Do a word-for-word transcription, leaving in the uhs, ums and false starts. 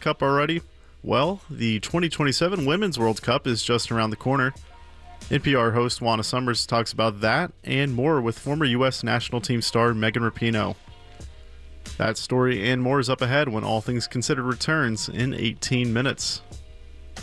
Cup already? Well, the twenty twenty-seven Women's World Cup is just around the corner. N P R host Juana Summers talks about that and more with former U S national team star Megan Rapinoe. That story and more is up ahead when All Things Considered returns in eighteen minutes.